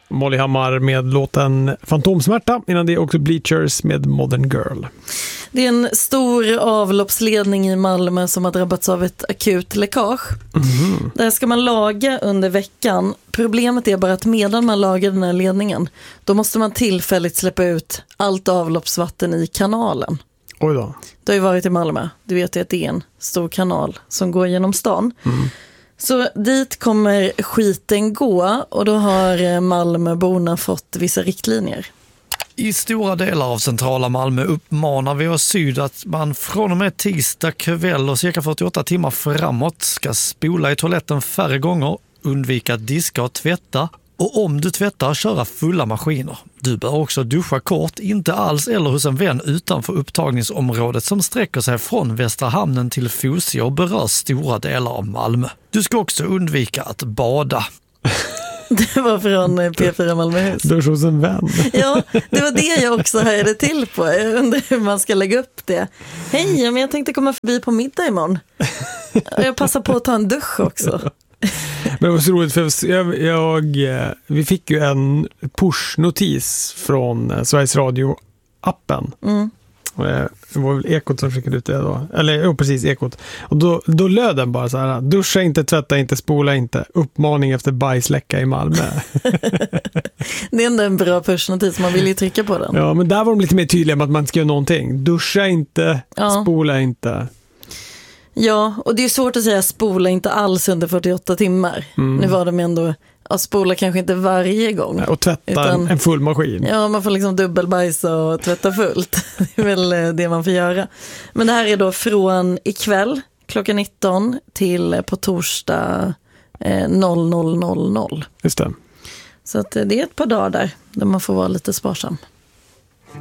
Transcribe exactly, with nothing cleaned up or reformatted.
Molly Hammar med låten Fantomsmärta. Innan det är också Bleachers med Modern Girl. Det är en stor avloppsledning i Malmö som har drabbats av ett akut läckage. Mm. Det här ska man laga under veckan. Problemet är bara att medan man lagar den här ledningen, då måste man tillfälligt släppa ut allt avloppsvatten i kanalen. Oj då. Du har ju varit i Malmö. Du vet ju att det är en stor kanal som går genom stan. Mm. Så dit kommer skiten gå, och då har Malmöborna fått vissa riktlinjer. I stora delar av centrala Malmö uppmanar vi oss syd att man från och med tisdag kväll och cirka fyrtioåtta timmar framåt ska spola i toaletten färre gånger, undvika att diska och tvätta, och om du tvättar, köra fulla maskiner. Du bör också duscha kort, inte alls eller hos en vän utanför upptagningsområdet som sträcker sig från Västra hamnen till Fosie och berör stora delar av Malmö. Du ska också undvika att bada. Det var från P fyra Malmöhus. Duscha hos en vän. Ja, det var det jag också hörde till på. Jag undrar hur man ska lägga upp det. Hej, men jag tänkte komma förbi på middag imorgon. Jag passar på att ta en dusch också. Men det var så roligt, för jag, jag, vi fick ju en push-notis från Sveriges Radio-appen. Mm. Det var väl Ekot som skickade ut det då. Eller jo, precis, Ekot. Och då, då löd den bara så här: duscha inte, tvätta inte, spola inte. Uppmaning efter bajsläcka i Malmö. Det är ändå en bra push-notis, man vill ju trycka på den. Ja, men där var de lite mer tydliga med att man ska göra någonting. Duscha inte, ja. Spola inte. Ja, och det är svårt att säga spola inte alls under fyrtioåtta timmar. Mm. Nu var de ändå att spola kanske inte varje gång. Och tvätta utan, en full maskin. Ja, man får liksom dubbelbajsa och tvätta fullt. Det är väl det man får göra. Men det här är då från ikväll klockan nitton till på torsdag eh, noll noll noll noll. Just det. Så att det är ett par dagar där, där man får vara lite sparsam.